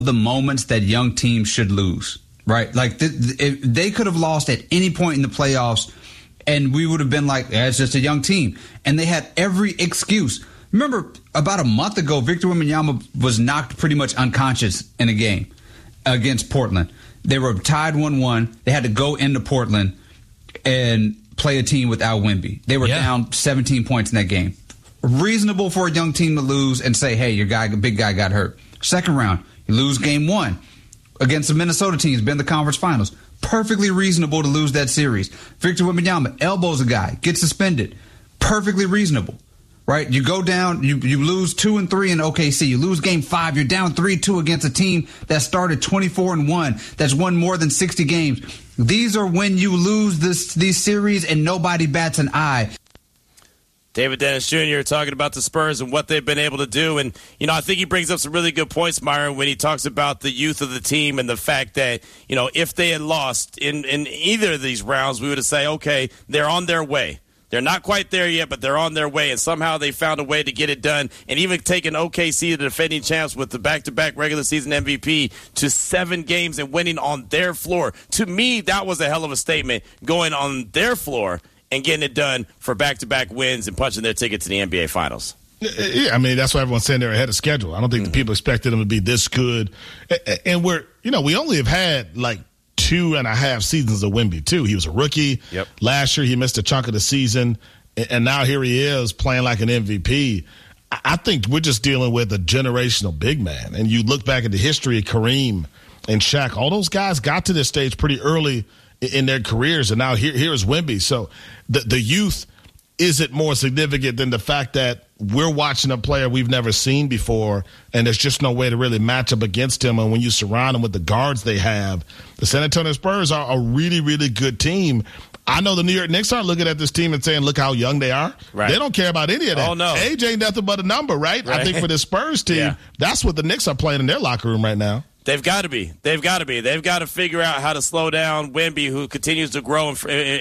the moments that young teams should lose, right? Like they could have lost at any point in the playoffs, and we would have been like, it's just a young team. And they had every excuse. Remember, about a month ago, Victor Wembanyama was knocked pretty much unconscious in a game against Portland. They were tied 1-1. They had to go into Portland and play a team without Wemby. They were down 17 points in that game. Reasonable for a young team to lose and say, hey, your big guy got hurt. Second round, you lose game 1 against the Minnesota team, been in the conference finals. Perfectly reasonable to lose that series. Victor Wembanyama elbows a guy, gets suspended. Perfectly reasonable, right? You go down, you lose 2-3 in OKC. You lose game 5, you're down 3-2 against a team that started 24-1, that's won more than 60 games. These are when you lose these series and nobody bats an eye. David Dennis Jr. talking about the Spurs and what they've been able to do. And, I think he brings up some really good points, Myron, when he talks about the youth of the team and the fact that, if they had lost in either of these rounds, we would have said, okay, they're on their way. They're not quite there yet, but they're on their way, and somehow they found a way to get it done and even taking OKC, the defending champs, with the back-to-back regular season MVP, to 7 games and winning on their floor. To me, that was a hell of a statement, going on their floor and getting it done for back-to-back wins and punching their ticket to the NBA Finals. Yeah, I mean, that's why everyone's saying they're ahead of schedule. I don't think the people expected them to be this good. And we only have had, 2.5 seasons of Wemby, too. He was a rookie. Yep. Last year, he missed a chunk of the season. And now here he is playing like an MVP. I think we're just dealing with a generational big man. And you look back at the history of Kareem and Shaq, all those guys got to this stage pretty early in their careers, and now here's Wemby. So the youth isn't more significant than the fact that we're watching a player we've never seen before, and there's just no way to really match up against him. And when you surround him with the guards they have, the San Antonio Spurs are a really, really good team. I know the New York Knicks aren't looking at this team and saying, look how young they are. Right. They don't care about any of that. Oh, no. Age ain't nothing but a number, right? I think for the Spurs team, that's what the Knicks are playing in their locker room right now. They've got to be. They've got to figure out how to slow down Wemby, who continues to grow in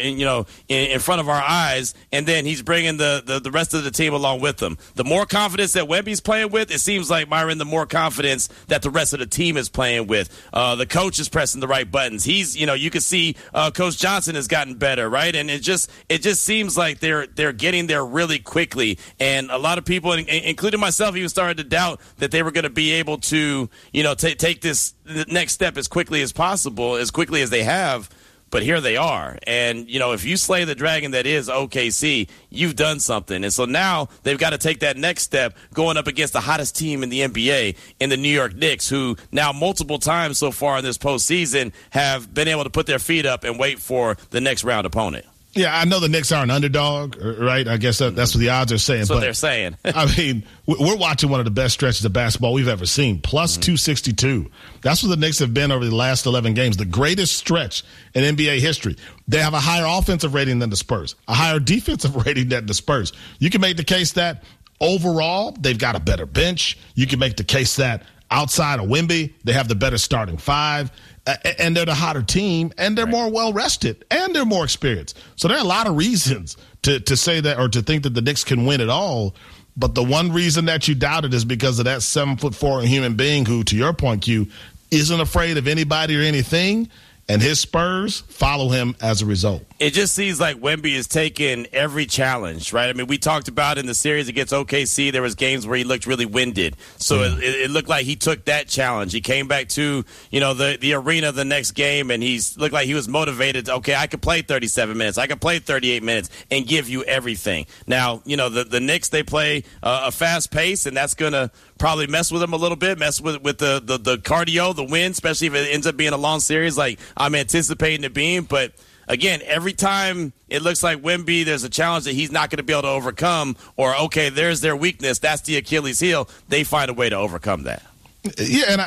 front of our eyes, and then he's bringing the rest of the team along with him. The more confidence that Wemby's playing with, it seems like, Myron, the more confidence that the rest of the team is playing with. The coach is pressing the right buttons. He's, you can see Coach Johnson has gotten better, right? And it just seems like they're getting there really quickly. And a lot of people, including myself, even started to doubt that they were going to be able to, take the next step as quickly as possible, as quickly as they have. But here they are. And, if you slay the dragon that is OKC, you've done something. And so now they've got to take that next step, going up against the hottest team in the NBA, in the New York Knicks, who now multiple times so far in this postseason have been able to put their feet up and wait for the next round opponent. Yeah, I know the Knicks are an underdog, right? I guess that's what the odds are saying. That's what they're saying. I mean, we're watching one of the best stretches of basketball we've ever seen, plus 262. That's what the Knicks have been over the last 11 games, the greatest stretch in NBA history. They have a higher offensive rating than the Spurs, a higher defensive rating than the Spurs. You can make the case that overall they've got a better bench. You can make the case that outside of Wemby, they have the better starting five. And they're the hotter team, and they're more well-rested, and they're more experienced. So there are a lot of reasons to say that, or to think that the Knicks can win it all. But the one reason that you doubt it is because of that 7'4" human being who, to your point, Q, isn't afraid of anybody or anything. And his Spurs follow him as a result. It just seems like Wemby is taking every challenge, right? I mean, we talked about in the series against OKC, there was games where he looked really winded. So it looked like he took that challenge. He came back to, the arena the next game, and he looked like he was motivated. Okay, I could play 37 minutes. I could play 38 minutes and give you everything. Now, the Knicks, they play a fast pace, and that's going to probably mess with him a little bit, mess with the cardio, the wind, especially if it ends up being a long series like I'm anticipating it being. But again, every time it looks like Wemby, there's a challenge that he's not going to be able to overcome, or, okay, there's their weakness, that's the Achilles heel, they find a way to overcome that. Yeah, and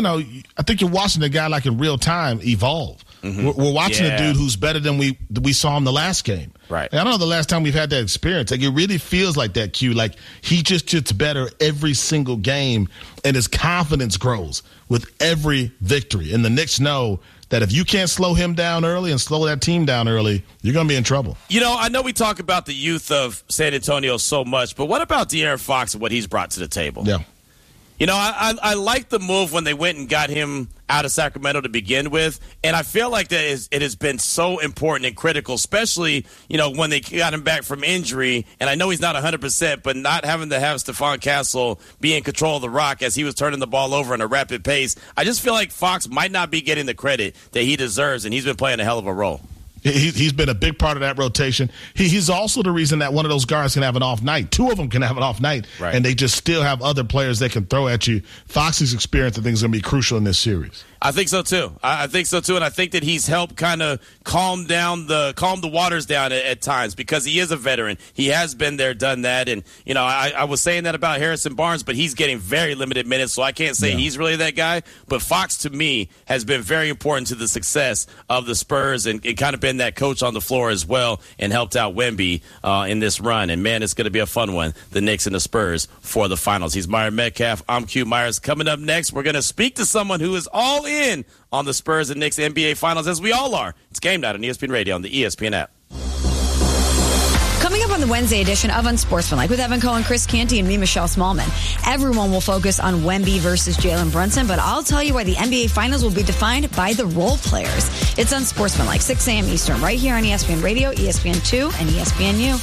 I think you're watching a guy like in real time evolve. Mm-hmm. We're watching a dude who's better than we saw him the last game. Right. And I don't know the last time we've had that experience. Like, it really feels like that, Q. Like, he just gets better every single game, and his confidence grows with every victory. And the Knicks know that if you can't slow him down early and slow that team down early, you're going to be in trouble. I know we talk about the youth of San Antonio so much, but what about De'Aaron Fox and what he's brought to the table? Yeah. You know, I like the move when they went and got him out of Sacramento to begin with, and I feel like it has been so important and critical, especially, you know, when they got him back from injury, and I know he's not 100%, but not having to have Stephon Castle be in control of the rock as he was turning the ball over in a rapid pace. I just feel like Fox might not be getting the credit that he deserves, and he's been playing a hell of a role. He's been a big part of that rotation. He's also the reason that one of those guards can have an off night. Two of them can have an off night, right, and they just still have other players they can throw at you. Fox's experience, I think, is going to be crucial in this series. I think so too. I think so too, and I think that he's helped kind of calm the waters down at times because he is a veteran. He has been there, done that, and you know I was saying that about Harrison Barnes, but he's getting very limited minutes, so I can't say he's really that guy. But Fox to me has been very important to the success of the Spurs and kind of been that coach on the floor as well and helped out Wemby in this run. And man, it's going to be a fun one. The Knicks and the Spurs for the finals. He's Myron Metcalf. I'm Q Myers. Coming up next, we're going to speak to someone who is all in on the Spurs and Knicks NBA Finals, as we all are. It's Game Night on ESPN Radio on the ESPN app. Coming up on the Wednesday edition of Unsportsmanlike with Evan Cohen, Chris Canty, and me, Michelle Smallman. Everyone will focus on Wemby versus Jalen Brunson, but I'll tell you why the NBA Finals will be defined by the role players. It's Unsportsmanlike, 6 a.m. Eastern, right here on ESPN Radio, ESPN2, and ESPNU.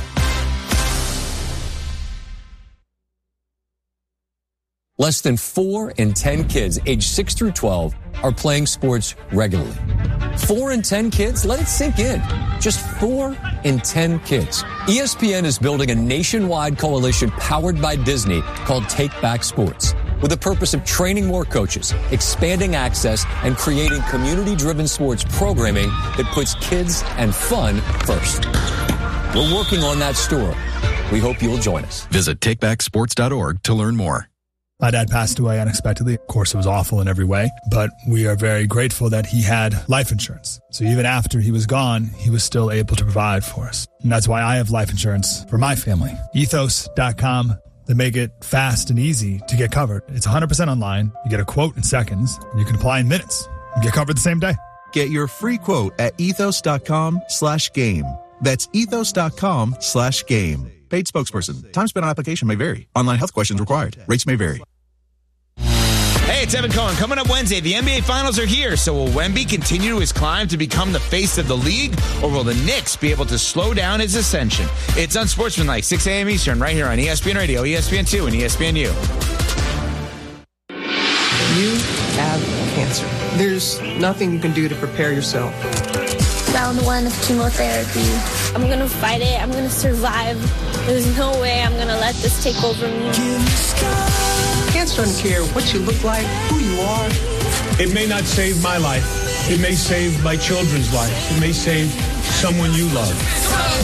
Less than 4 in 10 kids aged 6 through 12 are playing sports regularly. 4 in 10 kids? Let it sink in. Just 4 in 10 kids. ESPN is building a nationwide coalition powered by Disney called Take Back Sports, with the purpose of training more coaches, expanding access, and creating community-driven sports programming that puts kids and fun first. We're working on that story. We hope you'll join us. Visit takebacksports.org to learn more. My dad passed away unexpectedly. Of course, it was awful in every way, but we are very grateful that he had life insurance. So even after he was gone, he was still able to provide for us. And that's why I have life insurance for my family. Ethos.com. They make it fast and easy to get covered. It's 100% online. You get a quote in seconds, and you can apply in minutes and get covered the same day. Get your free quote at ethos.com/game. That's ethos.com/game. Paid spokesperson. Time spent on application may vary. Online health questions required. Rates may vary. Hey, it's Evan Cohen. Coming up Wednesday, the NBA Finals are here. So will Wemby continue his climb to become the face of the league? Or will the Knicks be able to slow down his ascension? It's Unsportsmanlike, 6 a.m. Eastern, right here on ESPN Radio, ESPN2, and ESPNU. You have cancer. There's nothing you can do to prepare yourself. Round 1 of chemotherapy. I'm going to fight it. I'm going to survive. There's no way I'm going to let this take over me. Cancer doesn't care what you look like, who you are. It may not save my life. It may save my children's lives. It may save someone you love.